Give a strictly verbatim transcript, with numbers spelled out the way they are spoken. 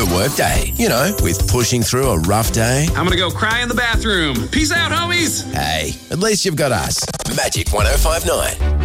the workday. You know, with pushing through a rough day. I'm going to go cry in the bathroom. Peace out, homies. Hey, at least you've got us. Magic one oh five nine.